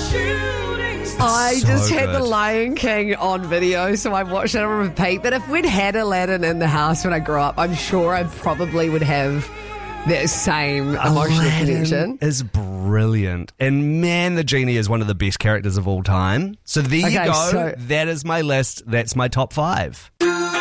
I So just had good. The Lion King on video, so I watched it on repeat. But if we'd had Aladdin in the house when I grew up, I'm sure I probably would have that same emotional connection. Aladdin is brilliant. And man, the genie is one of the best characters of all time. So there you Okay, go. so- That is my list. That's my top 5.